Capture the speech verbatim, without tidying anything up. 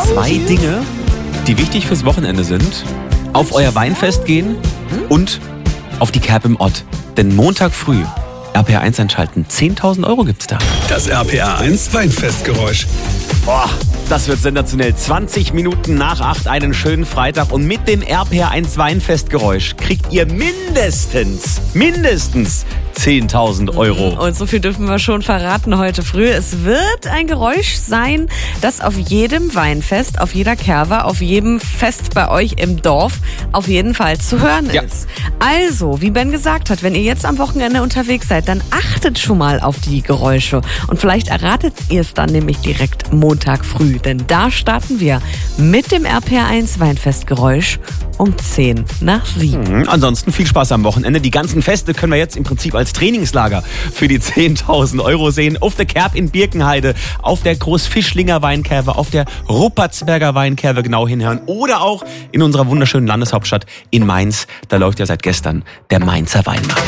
Zwei Dinge, die wichtig fürs Wochenende sind. Auf euer Weinfest gehen und auf die Kerb im Ott. Denn Montag früh R P R eins einschalten. zehntausend Euro gibt's da. Das R P R eins Weinfestgeräusch. Boah, das wird sensationell. zwanzig Minuten nach acht, einen schönen Freitag. Und mit dem R P R eins Weinfestgeräusch kriegt ihr mindestens, mindestens zehntausend Euro. Und so viel dürfen wir schon verraten heute früh. Es wird ein Geräusch sein, das auf jedem Weinfest, auf jeder Kerwe, auf jedem Fest bei euch im Dorf auf jeden Fall zu hören Ja. ist. Also, wie Ben gesagt hat, wenn ihr jetzt am Wochenende unterwegs seid, dann achtet schon mal auf die Geräusche. Und vielleicht erratet ihr es dann nämlich direkt Montag früh. Denn da starten wir mit dem R P R eins Weinfestgeräusch um zehn nach sieben. Mhm. Ansonsten viel Spaß am Wochenende. Die ganzen Feste können wir jetzt im Prinzip als Trainingslager für die zehntausend Euro sehen. Auf der Kerb in Birkenheide, auf der Großfischlinger Weinkerwe, auf der Ruppertsberger Weinkerwe genau hinhören. Oder auch in unserer wunderschönen Landeshauptstadt in Mainz. Da läuft ja seit gestern der Mainzer Weinmarkt.